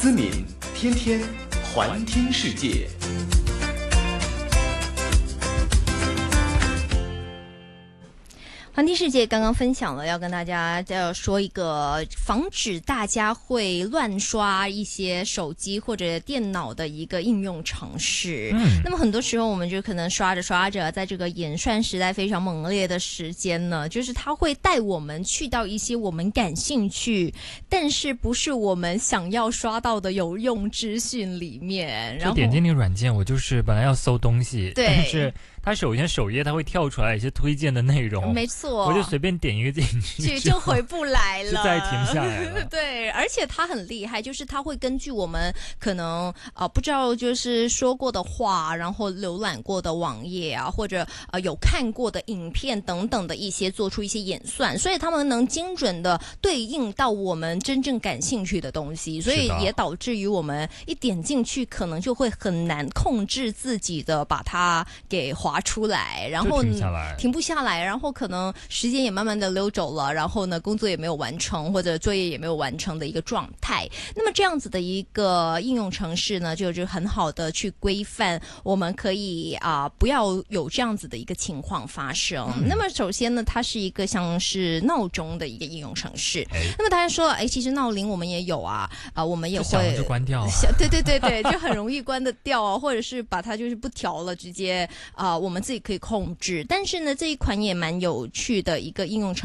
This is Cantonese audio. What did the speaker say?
思敏天天环听世界。 环听世界刚刚分享了，要跟大家说一个防止大家会乱刷一些手机或者电脑的一个应用程式。那么很多时候我们就可能刷着刷着，在这个演算时代非常猛烈的时间呢，就是它会带我们去到一些我们感兴趣，但是不是我们想要刷到的有用资讯里面。然后就点进那个软件，我就是本来要搜东西， 对， 但是它首先首页它会跳出来一些推荐的内容， 没错， 我就随便点一个进去就回不来了， 就再停下来了。 对，而且它很厉害，就是它会根据我们可能不知道就是说过的话，然后浏览过的网页啊，或者有看过的影片等等的一些做出一些演算，所以他们能精准的对应到我们真正感兴趣的东西，所以也导致于我们一点进去可能就会很难控制自己的把它给划出来，然后停不下来，然后可能时间也慢慢的溜走了，然后呢工作也没有完成或者作业也没有完成的一个状态。那么这样子的一个应用程式呢，就是很好的去规范我们可以不要有这样子的一个情况发生。那么首先呢，它是一个像是闹钟的一个应用程式。那么大家说其实闹铃我们也有我们也会就关掉对对对对，就很容易关得掉或者是把它就是不调了，直接我们自己可以控制。但是呢，这一款也蛮有趣的一个应用程